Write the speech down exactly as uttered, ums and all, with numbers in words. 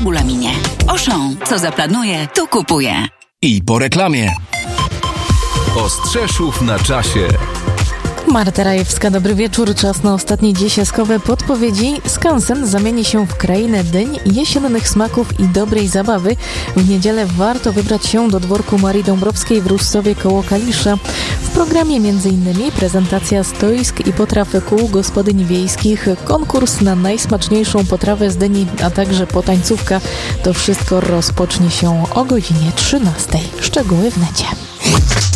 regulaminie. Auchan, co zaplanuje, to kupuje. I po reklamie. Ostrzeszów na czasie. Marta Rajewska, dobry wieczór. Czas na ostatnie dziesiątkowe podpowiedzi. Skansen zamieni się w krainę dyń, jesiennych smaków i dobrej zabawy. W niedzielę warto wybrać się do dworku Marii Dąbrowskiej w Różcowie koło Kalisza. W programie m.in. prezentacja stoisk i potraw kół gospodyń wiejskich, konkurs na najsmaczniejszą potrawę z dyni, a także potańcówka. To wszystko rozpocznie się o godzinie trzynastej. Szczegóły w necie.